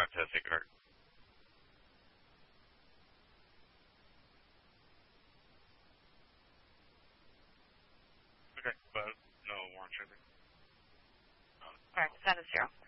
have to take a card. Okay, but no warrant shipping. All right, status 0.